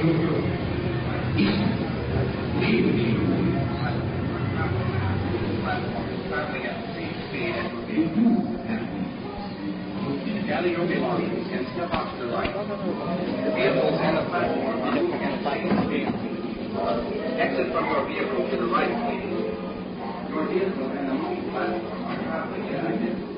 traveling at the same speed as would be gather your belongings and step out to the right. The vehicles and the platform are moving at the same speed. Exit from your vehicle to the right, please. Your vehicle and the moving platform are traveling at identical